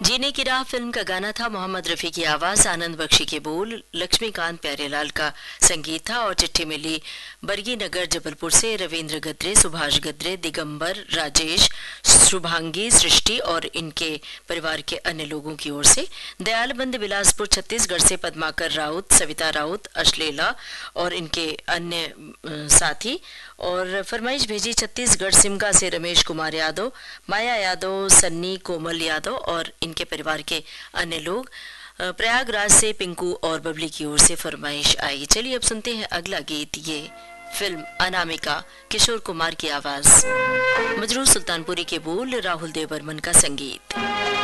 जीने की राह फिल्म का गाना था। मोहम्मद रफी की आवाज, आनंद बख्शी के बोल, लक्ष्मीकांत प्यारेलाल का संगीत था और चिट्ठी मिली बरगी नगर जबलपुर से रविंद्र गद्रे, सुभाष गद्रे, दिगंबर, राजेश, शुभांगी, सृष्टि और इनके परिवार के अन्य लोगों की ओर से। दयालबंद बिलासपुर छत्तीसगढ़ से पद्माकर राउत, सविता राउत, अश्लेला और इनके अन्य साथी। और फरमाइश भेजी छत्तीसगढ़ सिमगा से रमेश कुमार यादव, माया यादव, सन्नी, कोमल यादव और इनके परिवार के अन्य लोग। प्रयागराज से पिंकू और बबली की ओर से फरमाइश आई। चलिए अब सुनते हैं अगला गीत। ये फिल्म अनामिका, किशोर कुमार की आवाज, मजरूर सुल्तानपुरी के बोल, राहुल देव बर्मन का संगीत।